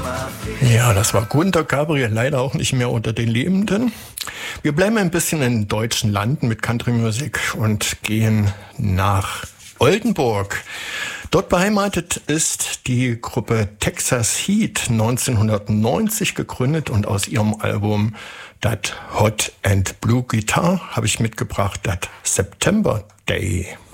Ja, das war Gunter Gabriel, leider auch nicht mehr unter den Lebenden. Wir bleiben ein bisschen in deutschen Landen mit Country Music und gehen nach Oldenburg. Dort beheimatet ist die Gruppe Texas Heat, 1990 gegründet, und aus ihrem Album Dat Hot and Blue Guitar habe ich mitgebracht, Dat September Day.